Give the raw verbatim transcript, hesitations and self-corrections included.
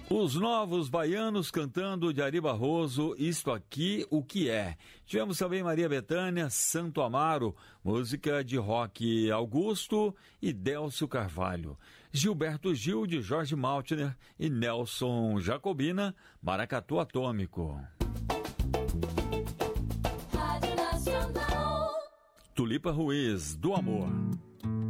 Os Novos Baianos cantando de Ari Barroso, Isto Aqui, O Que É. Tivemos também Maria Bethânia, Santo Amaro, música de Roque Augusto e Délcio Carvalho. Gilberto Gil, de Jorge Maltner e Nelson Jacobina, Maracatu Atômico. Rádio Nacional. Tulipa Ruiz, Do Amor.